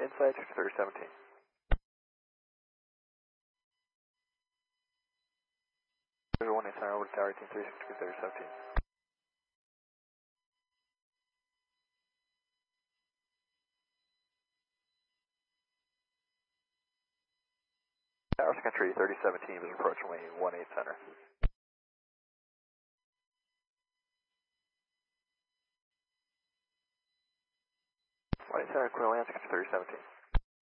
inside 3017. Everyone in center over to tower 1836 3017. Tower Country 3017 is approximately 18 center. 18 center, Quillian 3017.